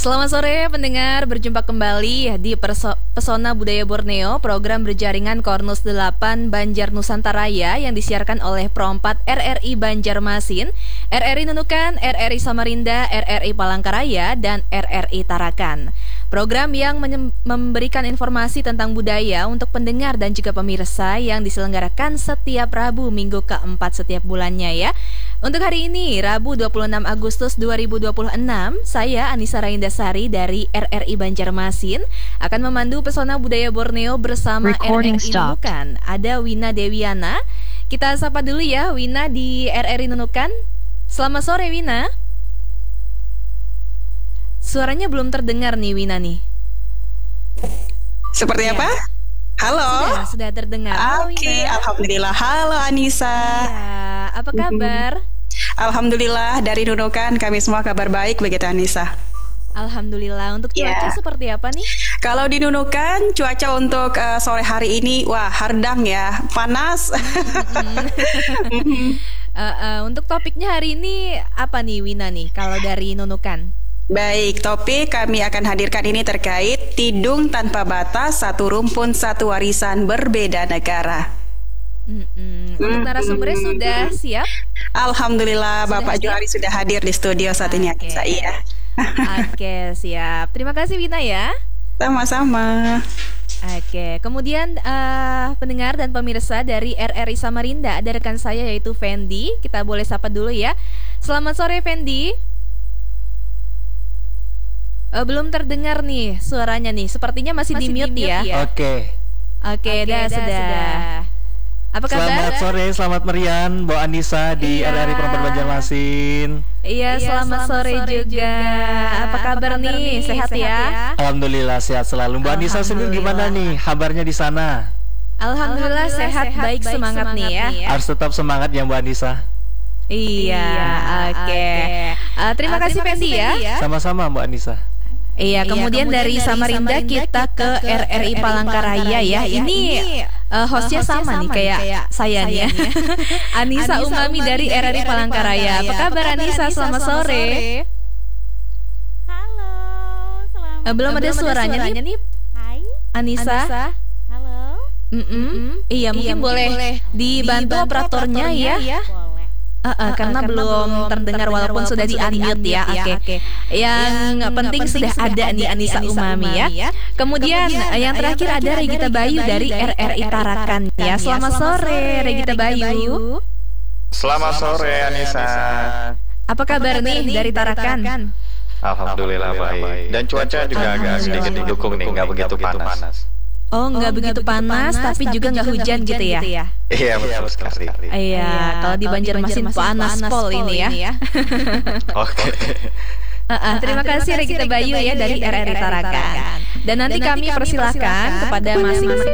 Selamat sore pendengar, berjumpa kembali di Pesona Budaya Borneo, program berjaringan Kornus 8 Banjar Nusantaraya yang disiarkan oleh Pro4 RRI Banjarmasin, RRI Nunukan, RRI Samarinda, RRI Palangkaraya, dan RRI Tarakan. Program yang memberikan informasi tentang budaya untuk pendengar dan juga pemirsa yang diselenggarakan setiap Rabu minggu keempat setiap bulannya ya. Untuk hari ini, Rabu 26 Agustus 2026, saya Anissa Raindasari dari RRI Banjarmasin akan memandu Pesona Budaya Borneo bersama RRI Nunukan. Ada Wina Dewiana. Kita sapa dulu ya Wina di RRI Nunukan. Selamat sore Wina. Suaranya belum terdengar nih Wina nih. Seperti apa? Halo. Sudah terdengar. Oke, alhamdulillah. Halo Anissa. Ya, apa kabar? Alhamdulillah dari Nunukan kami semua kabar baik begitu Anissa. Alhamdulillah. Untuk cuaca seperti apa nih? Kalau di Nunukan cuaca untuk sore hari ini wah hardang ya, panas. Untuk topiknya hari ini apa nih Wina nih kalau dari Nunukan? Baik, topik kami akan hadirkan ini terkait Tidung Tanpa Batas, Satu Rumpun Satu Warisan Berbeda Negara. Untuk narasumbernya sudah siap? Alhamdulillah sudah Bapak Johari sudah hadir di studio saat ini. Iya. Oke, siap. Terima kasih Wina ya. Sama-sama. Oke, kemudian pendengar dan pemirsa dari RRI Samarinda, ada rekan saya yaitu Fendi. Kita boleh sapa dulu ya. Selamat sore Fendi. Belum terdengar nih suaranya nih. Sepertinya masih di mute ya. Oke, sudah. Apa kabar? Selamat sore, selamat merian, Bu Anissa di RRI Pro4 Banjarmasin. Iya, selamat sore juga. Apa kabar nih? Sehat ya? Alhamdulillah sehat selalu. Bu Anissa sendiri gimana nih? Kabarnya di sana? Alhamdulillah sehat, baik, semangat nih ya. Harus tetap semangat ya Bu Anissa. Iya, oke. Terima kasih Fendi ya. Sama-sama Bu Anissa. Iya, kemudian dari Samarinda kita ke RRI Palangkaraya ya. Ini hostnya sama nih kayak saya nih ya. Anissa Umami dari RRI Palangkaraya. Apa kabar Anissa? Selamat sore. Halo, selamat. Belum ada suaranya nih. Hai, Anissa. halo. Iya, mungkin boleh dibantu operatornya ya. Boleh. Karena belum terdengar walaupun sudah di-unmute ya. Oke. Yang penting sudah ada nih Anissa Umami ya. Kemudian yang terakhir ada Regita Bayu dari RRI Tarakan ya. Selamat sore Regita Bayu. Selamat sore Anissa. Apa kabar nih dari Tarakan? Alhamdulillah baik. Dan cuaca juga agak sedikit mendukung nih, nggak begitu panas. Oh, nggak begitu panas tapi juga nggak hujan gitu ya? Iya betul sekali. Iya, kalau di Banjarmasin panas pol ini ya. Oke. Terima kasih Regita Bayu ya dari RRI Tarakan. Dan nanti kami persilahkan kepada masing-masing